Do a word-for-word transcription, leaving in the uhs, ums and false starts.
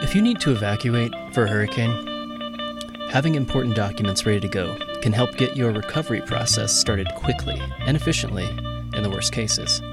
If you need to evacuate for a hurricane, having important documents ready to go can help get your recovery process started quickly and efficiently in the worst cases.